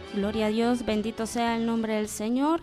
Gloria a Dios, bendito sea el nombre del Señor.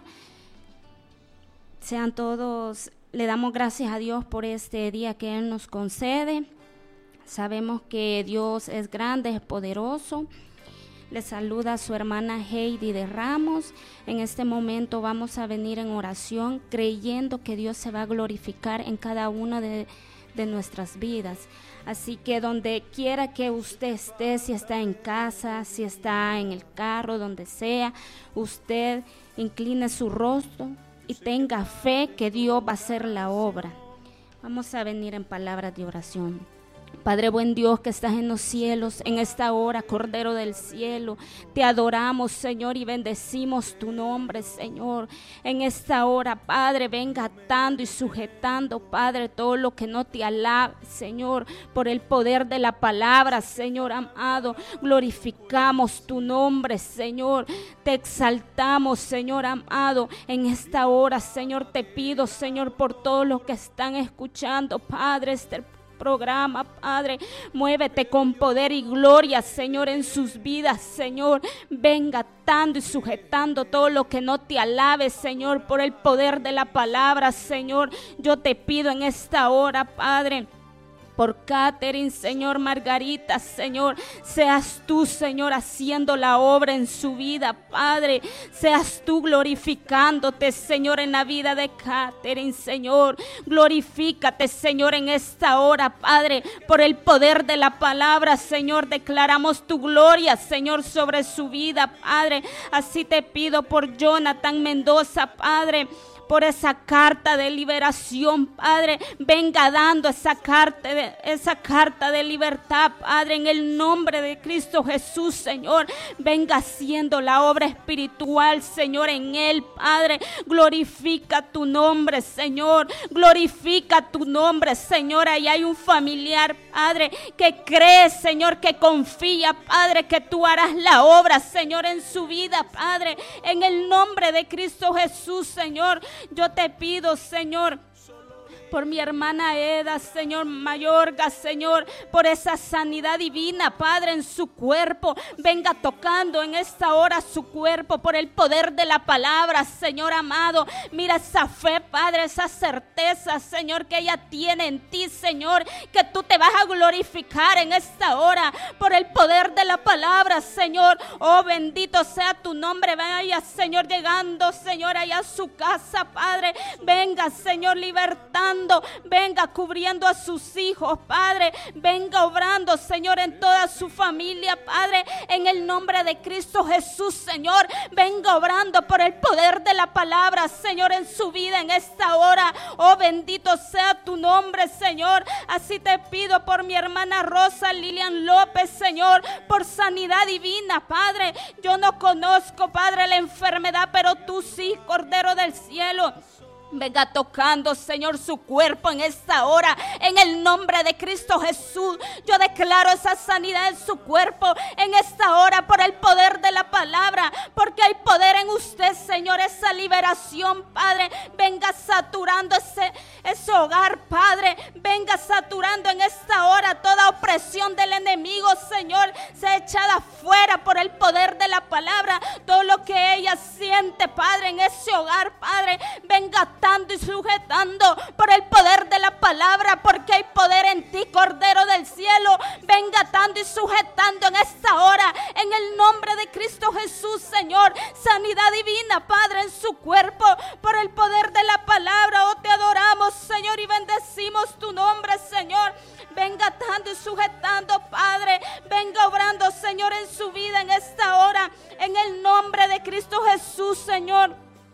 Sean todos, le damos gracias a Dios por este día que Él nos concede. Sabemos que Dios es grande, es poderoso. Le saluda a su hermana Heidi de Ramos. En este momento vamos a venir en oración creyendo que Dios se va a glorificar en cada una de nuestras vidas. Así que donde quiera que usted esté, si está en casa, si está en el carro, donde sea, usted incline su rostro y tenga fe que Dios va a hacer la obra. Vamos a venir en palabras de oración. Padre buen Dios que estás en los cielos, en esta hora, Cordero del cielo, te adoramos, Señor, y bendecimos tu nombre, Señor. En esta hora, Padre, venga atando y sujetando, Padre, todo lo que no te alabe, Señor, por el poder de la palabra, Señor amado. Glorificamos tu nombre, Señor. Te exaltamos, Señor amado. En esta hora, Señor, te pido, Señor, por todos los que están escuchando, Padre, este programa, Padre, muévete con poder y gloria, Señor, en sus vidas, Señor. Venga atando y sujetando todo lo que no te alabe, Señor, por el poder de la palabra, Señor. Yo te pido en esta hora, Padre, por Catherine, Señor, Margarita, Señor, seas tú, Señor, haciendo la obra en su vida, Padre, seas tú glorificándote, Señor, en la vida de Catherine, Señor, glorifícate, Señor, en esta hora, Padre, por el poder de la palabra, Señor, declaramos tu gloria, Señor, sobre su vida, Padre. Así te pido por Jonathan Mendoza, Padre, por esa carta de liberación, Padre, venga dando esa carta de libertad, Padre, en el nombre de Cristo Jesús, Señor. Venga haciendo la obra espiritual, Señor, en él, Padre. Glorifica tu nombre, Señor. Glorifica tu nombre, Señor. Ahí hay un familiar, Padre, que cree, Señor, que confía, Padre, que tú harás la obra, Señor, en su vida, Padre. En el nombre de Cristo Jesús, Señor. Yo te pido, Señor, por mi hermana Eda, Señor, Mayorga, Señor, por esa sanidad divina, Padre, en su cuerpo. Venga tocando en esta hora su cuerpo por el poder de la palabra, Señor amado. Mira esa fe, Padre, esa certeza, Señor, que ella tiene en ti, Señor, que tú te vas a glorificar en esta hora por el poder de la palabra, Señor. Oh, bendito sea tu nombre. Vaya, Señor, llegando, Señor, allá a su casa, Padre. Venga, Señor, libertando. Venga cubriendo a sus hijos, Padre. Venga obrando, Señor, en toda su familia, Padre. En el nombre de Cristo Jesús, Señor. Venga obrando por el poder de la palabra, Señor, en su vida en esta hora. Oh, bendito sea tu nombre, Señor. Así te pido por mi hermana Rosa Lilian López, Señor, por sanidad divina, Padre. Yo no conozco, Padre, la enfermedad, pero tú sí, Cordero del cielo. Venga tocando, Señor, su cuerpo en esta hora, en el nombre de Cristo Jesús. Yo declaro esa sanidad en su cuerpo en esta hora por el poder de la palabra, porque hay poder en usted, Señor, esa liberación, Padre. Venga saturando ese hogar, Padre. Venga saturando en esta hora toda opresión del enemigo, Señor. Sea echada fuera por el poder de la palabra. Todo lo que ella siente, Padre, en ese hogar, Padre, venga atando y sujetando por el poder de la palabra, porque hay poder en ti, Cordero del cielo. Venga atando y sujetando en esta hora, en el nombre de Cristo Jesús, Señor. Sanidad divina, Padre, en su cuerpo, por el poder de la palabra. Oh, te adoramos, Señor, y bendecimos tu nombre, Señor. Venga atando y sujetando, Padre. Venga obrando, Señor, en su vida en esta hora, en el nombre de Cristo Jesús, Señor.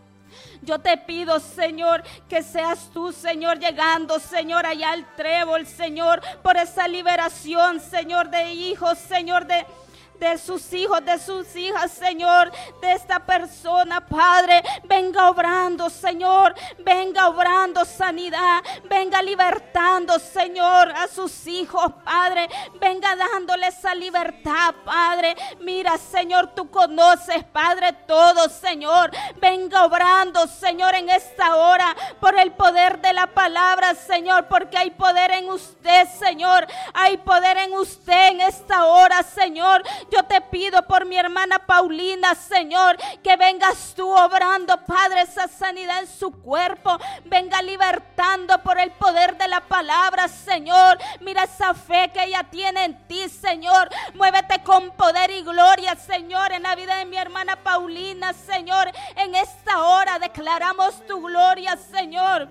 Yo te pido, Señor, que seas tú, Señor, llegando, Señor, allá al trébol, Señor, por esa liberación, Señor, de hijos, Señor, de sus hijos, de sus hijas, Señor, de esta persona, Padre. Venga obrando, Señor, venga obrando sanidad, venga libertando, Señor, a sus hijos, Padre. Venga dándole esa libertad, Padre. Mira, Señor, tú conoces, Padre, todo, Señor. Venga obrando, Señor, en esta hora por el poder de la palabra, Señor, porque hay poder en usted, Señor. Hay poder en usted en esta hora, Señor. Yo te pido por mi hermana Paulina, Señor, que vengas tú obrando, Padre, esa sanidad en su cuerpo. Venga libertando por el poder de la palabra, Señor. Mira esa fe que ella tiene en ti, Señor. Muévete con poder y gloria, Señor, en la vida de mi hermana Paulina, Señor. En esta hora declaramos tu gloria, Señor.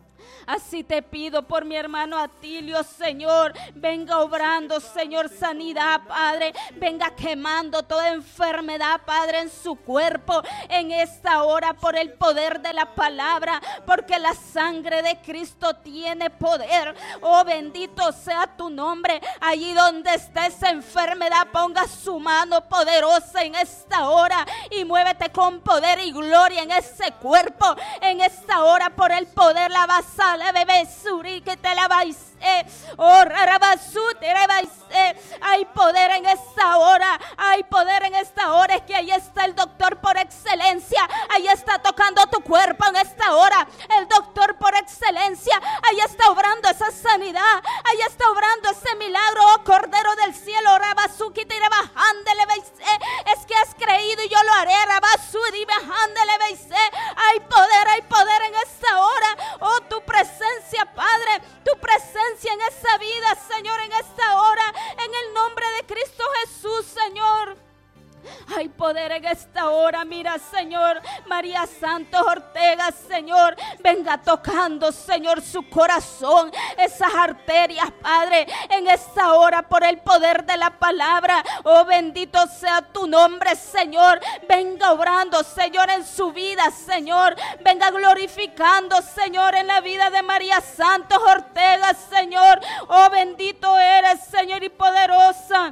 Así te pido por mi hermano Atilio, Señor. Venga obrando, Señor, sanidad, Padre. Venga quemando toda enfermedad, Padre, en su cuerpo. En esta hora por el poder de la palabra. Porque la sangre de Cristo tiene poder. Oh, bendito sea tu nombre. Allí donde está esa enfermedad, ponga su mano poderosa en esta hora. Y muévete con poder y gloria en ese cuerpo. En esta hora por el poder la vas a bebé suri que te la vais. Oh, rarabasu, te la vais. Hay poder en esta hora. Hay poder en esta hora. Es que ahí está el doctor por excelencia. Ahí está tocando tu cuerpo en esta hora. El doctor por excelencia. Ahí está obrando esa sanidad. Ahí está obrando ese milagro. Oh, Cordero del cielo. Rabasu, que te la bajándole veis. Es que has creído y yo lo haré. Rabasu, y bajándole veis. Hay poder en esta hora. Oh, tu presencia, Padre. Tu presencia en esa vida, Señor, en esta hora, en el nombre de Cristo Jesús, Señor. Hay poder en esta hora, mira, Señor, María Santos Ortega, Señor, venga tocando, Señor, su corazón, esas arterias, Padre, en esta hora por el poder de la palabra. Oh, bendito sea tu nombre, Señor. Venga obrando, Señor, en su vida, Señor. Venga glorificando, Señor, en la vida de María Santos Ortega, Señor. Oh, bendito eres, Señor, y poderosa.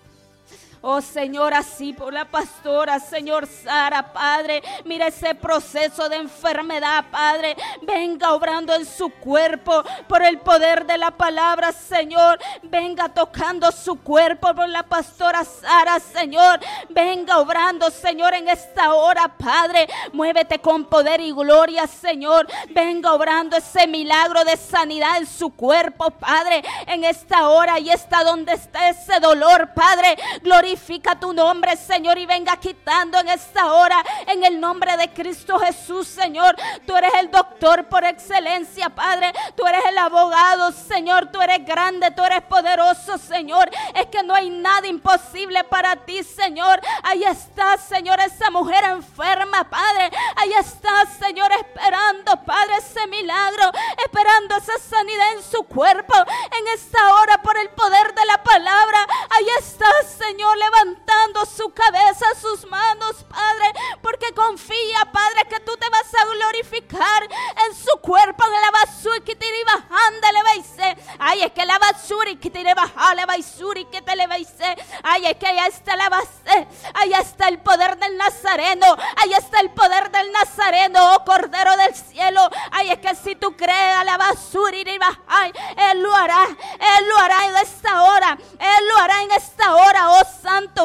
Oh, Señor, así por la pastora, Señor, Sara, Padre. Mira ese proceso de enfermedad, Padre. Venga obrando en su cuerpo por el poder de la palabra, Señor. Venga tocando su cuerpo por la pastora Sara, Señor. Venga obrando, Señor, en esta hora, Padre. Muévete con poder y gloria, Señor. Venga obrando ese milagro de sanidad en su cuerpo, Padre. En esta hora, y está donde está ese dolor, Padre. Glorifica tu nombre, Señor, y venga quitando en esta hora, en el nombre de Cristo Jesús, Señor. Tú eres el doctor por excelencia, Padre. Tú eres el abogado, Señor. Tú eres grande, tú eres poderoso, Señor. Es que no hay nada imposible para ti, Señor. Ahí está, Señor, esa mujer enferma, Padre. Ahí está, Señor, esperando, Padre, ese milagro, esperando esa sanidad en su cuerpo. En esta hora, por el poder de la palabra, ahí está, Señor, levantando su cabeza, sus manos, Padre, porque confía, Padre, que tú te vas a glorificar en su cuerpo, en la basura que te iba bajando, le. Ay, es que la basura que te iba bajando, la basura que te le veise. Ay, es que allá está la base, allá está el poder del Nazareno, allá está el poder del Nazareno, oh Cordero del cielo. Ay, es que si tú crees a la basura y ay, Él lo hará en esta hora, Él lo hará en esta hora, oh Santo,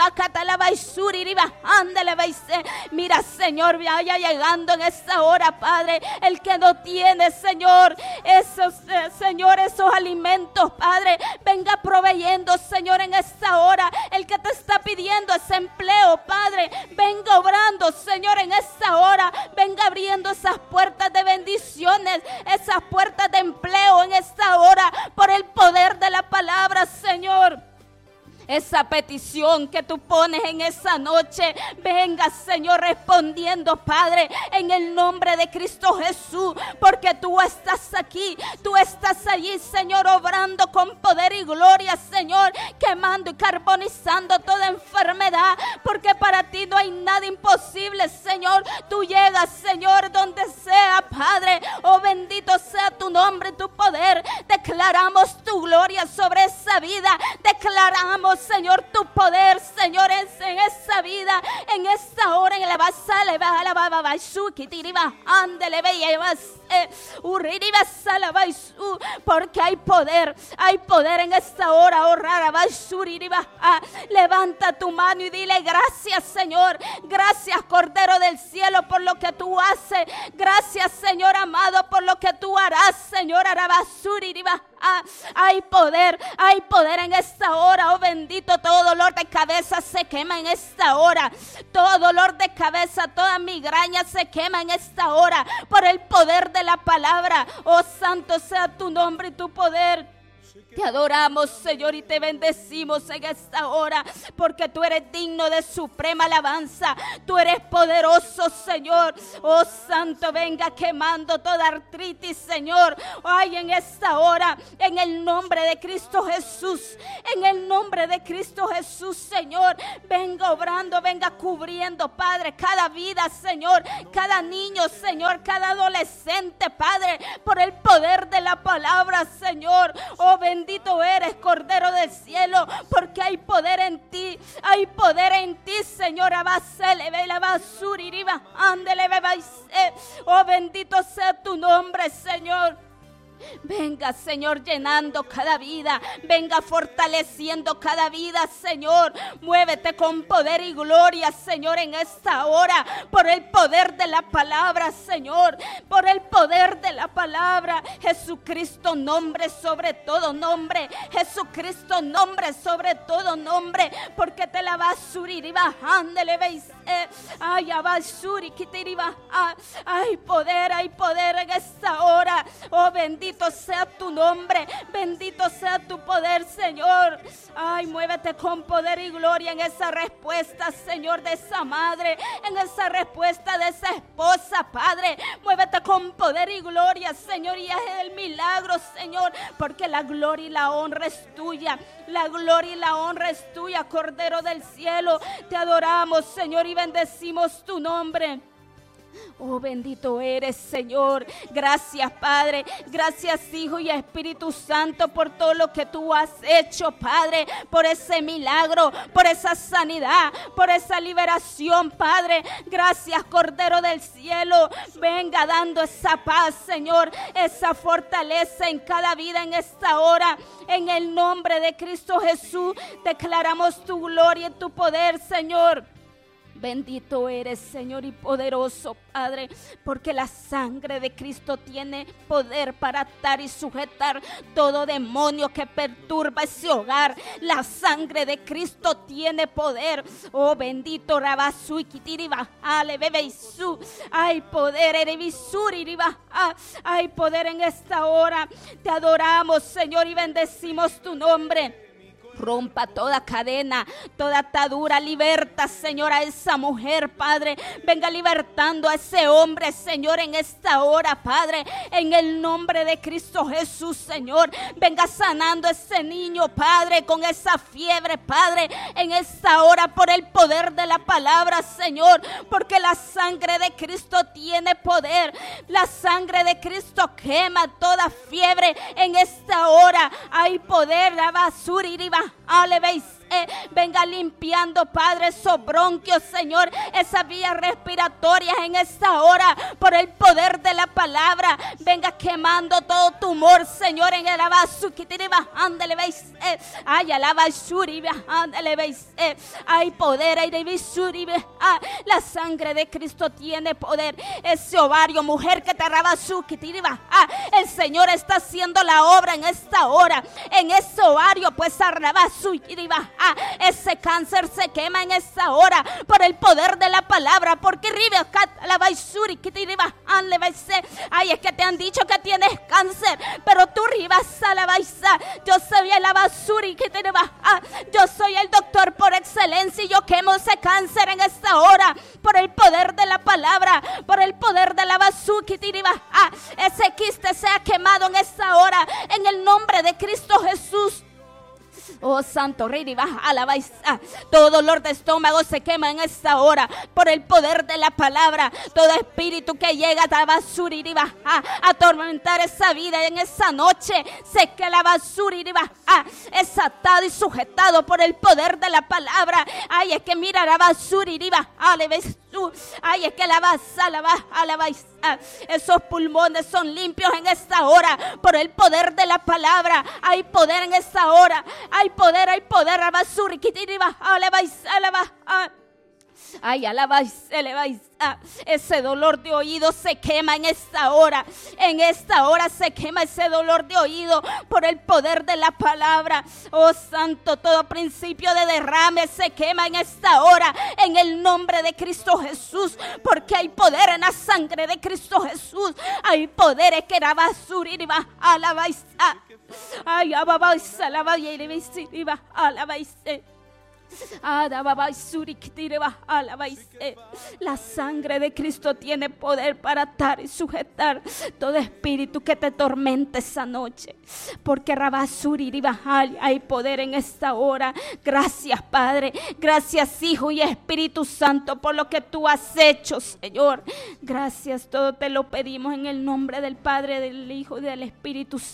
mira, Señor, vaya llegando en esta hora, Padre, el que no tiene, Señor, esos alimentos, Padre, venga proveyendo, Señor, en esta hora, el que te está pidiendo ese empleo, Padre, venga obrando, Señor, en esta hora, venga abriendo esas puertas de bendiciones, esas puertas de empleo en esta hora, por el poder de la palabra, Señor. Esa petición que tú pones en esa noche, venga, Señor, respondiendo, Padre, en el nombre de Cristo Jesús, porque tú estás aquí, tú estás allí, Señor, obrando con poder y gloria, Señor, quemando y carbonizando toda enfermedad, porque para ti no hay nada imposible, Señor. Tú llegas, Señor, donde sea, Padre. Oh, bendito sea tu nombre y tu poder. Declaramos tu gloria sobre esa vida, declaramos, Señor, tu poder, Señor, en esa vida, en esta hora, en la basa, le va a la baba, que te iba, ándele, ve, porque hay poder en esta hora, oh rara, levanta tu mano y dile gracias, Señor, gracias, Cordero del cielo, por lo que tú haces, gracias, Señor amado, por lo que tú harás, Señor, arabasuri, Hay poder en esta hora. Oh bendito, todo dolor de cabeza se quema en esta hora. Todo dolor de cabeza, toda migraña se quema en esta hora por el poder de la palabra. Oh santo sea tu nombre y tu poder. Te adoramos, Señor, y te bendecimos en esta hora, porque tú eres digno de suprema alabanza. Tú eres poderoso, Señor. Oh, Santo, venga quemando toda artritis, Señor. Ay, en esta hora, en el nombre de Cristo Jesús, en el nombre de Cristo Jesús, Señor, venga obrando, venga cubriendo, Padre, cada vida, Señor, cada niño, Señor, cada adolescente, Padre, por el poder de la palabra, Señor. Oh, bendito eres, Cordero del cielo, porque hay poder en ti. Hay poder en ti, Señor. Oh, bendito sea tu nombre, Señor. Venga, Señor, llenando cada vida. Venga fortaleciendo cada vida, Señor. Muévete con poder y gloria, Señor, en esta hora. Por el poder de la palabra, Señor. Por el poder de la palabra. Jesucristo, nombre sobre todo nombre. Jesucristo, nombre sobre todo nombre. Porque te la vas a subir y bajándole, veis. Ay, hay poder en esta hora. Oh, bendito sea tu nombre, bendito sea tu poder, Señor. Ay, muévete con poder y gloria en esa respuesta, Señor, de esa madre, en esa respuesta de esa esposa, Padre. Muévete con poder y gloria, Señor, y haz el milagro, Señor, porque la gloria y la honra es tuya. La gloria y la honra es tuya, Cordero del cielo. Te adoramos, Señor, y bendecimos tu nombre. Oh, bendito eres, Señor. Gracias, Padre. Gracias, Hijo y Espíritu Santo, por todo lo que tú has hecho, Padre. Por ese milagro, por esa sanidad, por esa liberación, Padre. Gracias, Cordero del cielo. Venga dando esa paz, Señor, esa fortaleza en cada vida en esta hora. En el nombre de Cristo Jesús, declaramos tu gloria y tu poder, Señor. Bendito eres, Señor, y poderoso, Padre, porque la sangre de Cristo tiene poder para atar y sujetar todo demonio que perturba ese hogar. La sangre de Cristo tiene poder. Oh, bendito Rabasui Kitiriba, ale bebeisu. Hay poder, Erevisuriba. Hay poder en esta hora. Te adoramos, Señor, y bendecimos tu nombre. Rompa toda cadena, toda atadura, liberta, Señor, a esa mujer, Padre. Venga libertando a ese hombre, Señor, en esta hora, Padre. En el nombre de Cristo Jesús, Señor. Venga sanando a ese niño, Padre, con esa fiebre, Padre. En esta hora, por el poder de la palabra, Señor. Porque la sangre de Cristo tiene poder. La sangre de Cristo quema toda fiebre. En esta hora hay poder. La basura iriba. Venga limpiando, Padre, esos bronquios, Señor, esas vías respiratorias en esta hora, por el poder de la palabra. Venga quemando todo tumor, Señor, en el abasu que tiene bajándole, veis. Ay, alaba suri, bajándole, veis. Hay poder, hay de suri, la sangre de Cristo tiene poder. Ese ovario, mujer que te arraba su que tiene el Señor está haciendo la obra en esta hora. En ese ovario, pues arraba su que tiene ese cáncer se quema en esta hora por el poder de la palabra, porque ay, es que te han dicho que tienes cáncer, pero tú yo soy el abasuri que te yo soy el doctor por excelencia y yo quemo ese cáncer en esta hora por el poder de la palabra, por el poder de la basura que te ese quiste sea quemado en esta hora en el nombre de Cristo Jesús. Oh, santo rey, alabáis. Todo dolor de estómago se quema en esta hora por el poder de la palabra. Todo espíritu que llega a basura a atormentar esa vida en esa noche, sé que la basura es atado y sujetado por el poder de la palabra. Ay, es que mira la basura ay, es que alabáis. Esos pulmones son limpios en esta hora por el poder de la palabra. Hay poder en esta hora. Hay poder. Ay, alabáis, eleváis. Ese dolor de oído se quema en esta hora. En esta hora se quema ese dolor de oído por el poder de la palabra. Oh Santo, todo principio de derrame se quema en esta hora en el nombre de Cristo Jesús, porque hay poder en la sangre de Cristo Jesús. Hay poderes que era basura y va alabáis. Ay, alabáis, alabáis, alabáis. La sangre de Cristo tiene poder para atar y sujetar todo espíritu que te tormente esa noche, porque hay poder en esta hora. Gracias, Padre, gracias, Hijo y Espíritu Santo, por lo que tú has hecho, Señor. Gracias, todo te lo pedimos en el nombre del Padre, del Hijo y del Espíritu Santo.